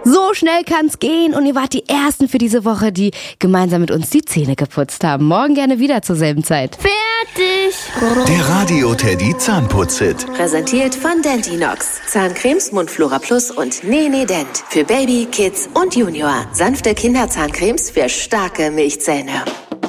So schnell kann's gehen und ihr wart die Ersten für diese Woche, die gemeinsam mit uns die Zähne geputzt haben. Morgen gerne wieder zur selben Zeit. Fertig! Der Radio Teddy Zahnputz-Hit. Präsentiert von Dentinox. Zahncremes, Mundflora Plus und Nee Dent. Für Baby, Kids und Junior. Sanfte Kinderzahncremes für starke Milchzähne.